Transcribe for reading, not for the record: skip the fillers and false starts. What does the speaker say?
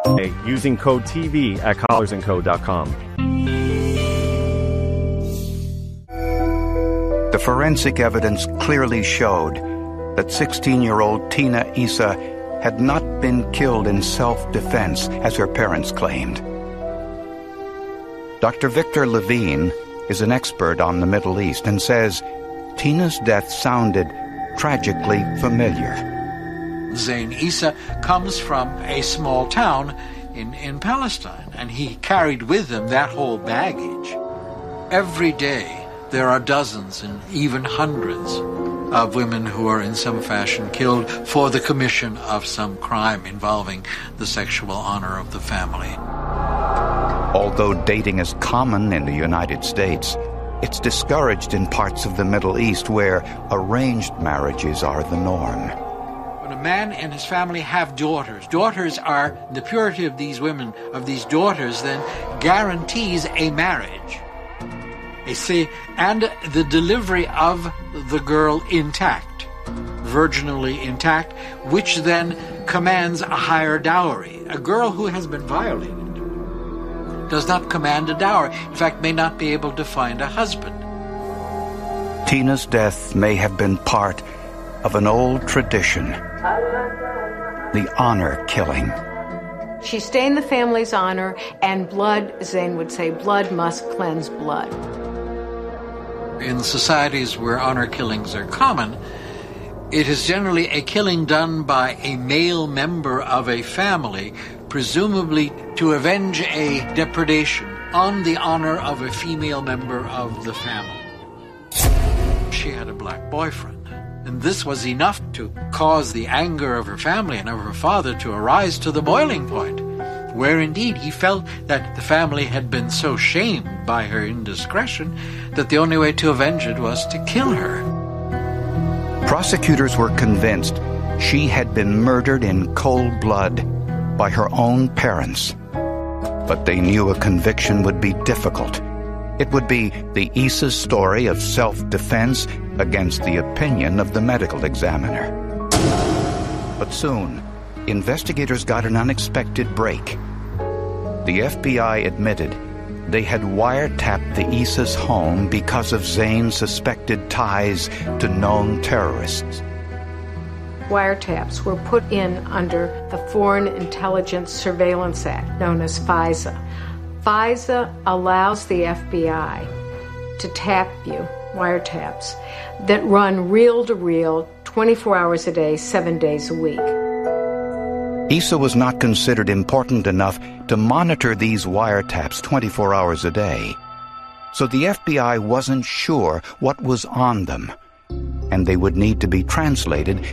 using code TV at collarsandco.com. The forensic evidence clearly showed that 16-year-old Tina Issa had not been killed in self-defense, as her parents claimed. Dr. Victor Levine is an expert on the Middle East and says Tina's death sounded tragically familiar. Zain Issa comes from a small town in Palestine, and he carried with him that whole baggage. Every day there are dozens and even hundreds of women who are in some fashion killed for the commission of some crime involving the sexual honor of the family. Although dating is common in the United States, it's discouraged in parts of the Middle East where arranged marriages are the norm. When a man and his family have daughters are, the purity of these women, of these daughters, then guarantees a marriage. And the delivery of the girl intact, virginally intact, which then commands a higher dowry. A girl who has been violated does not command a dowry. In fact, may not be able to find a husband. Tina's death may have been part of an old tradition, the honor killing. She stained the family's honor, and blood, Zain would say, blood must cleanse blood. In societies where honor killings are common, it is generally a killing done by a male member of a family, presumably to avenge a depredation on the honor of a female member of the family. She had a black boyfriend, and this was enough to cause the anger of her family and of her father to arise to the boiling point, where indeed he felt that the family had been so shamed by her indiscretion that the only way to avenge it was to kill her. Prosecutors were convinced she had been murdered in cold blood by her own parents. But they knew a conviction would be difficult. It would be the Issa's story of self-defense against the opinion of the medical examiner. But soon, investigators got an unexpected break. The FBI admitted they had wiretapped the Issa's home because of Zain's suspected ties to known terrorists. Wiretaps were put in under the Foreign Intelligence Surveillance Act, known as FISA. FISA allows the FBI to tap you, wiretaps, that run reel-to-reel, 24 hours a day, 7 days a week. Issa was not considered important enough to monitor these wiretaps 24 hours a day. So the FBI wasn't sure what was on them, and they would need to be translated